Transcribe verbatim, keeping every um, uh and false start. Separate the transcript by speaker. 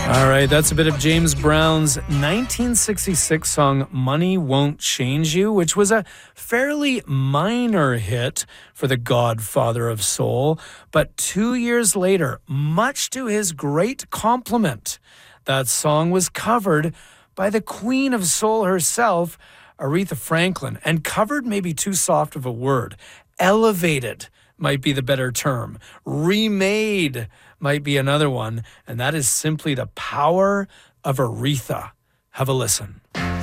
Speaker 1: All right, that's a bit of James Brown's nineteen sixty-six song Money Won't Change You, which was a fairly minor hit for the godfather of soul. But two years later, much to his great compliment, that song was covered by the queen of soul herself, Aretha Franklin, and covered may be too soft of a word. Elevated might be the better term. Remade might be another one, and that is simply the power of Aretha. Have a listen.